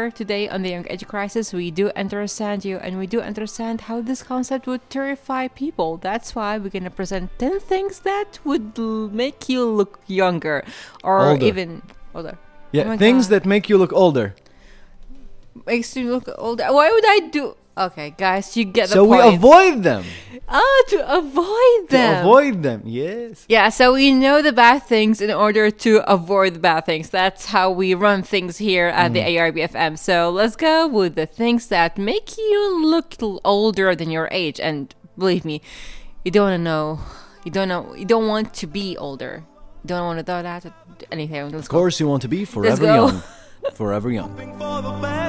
here today on the Young Age Crisis. We do understand you, and we do understand how this concept would terrify people. That's why we're going to present 10 things that would make you look younger or Older. even older. Yeah, Oh my things God. that make you look older. Makes you look older. Why would I do... Okay, guys, you get the So we point. avoid them. To avoid them. To avoid them, yes. Yeah, so we know the bad things in order to avoid the bad things. That's how we run things here at the ARBFM. So let's go with the things that make you look older than your age. And believe me, you don't want to know. You don't want to be older. You don't want to know that. Anything. Let's Of course, you want to be forever go. young. Forever young. For the best.